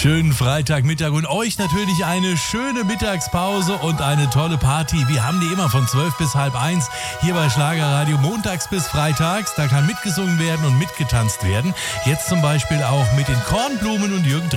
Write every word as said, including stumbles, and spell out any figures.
Schönen Freitagmittag und euch natürlich eine schöne Mittagspause und eine tolle Party. Wir haben die immer von zwölf bis halb eins hier bei Schlagerradio montags bis freitags. Da kann mitgesungen werden und mitgetanzt werden. Jetzt zum Beispiel auch mit den Kornblumen und Jürgen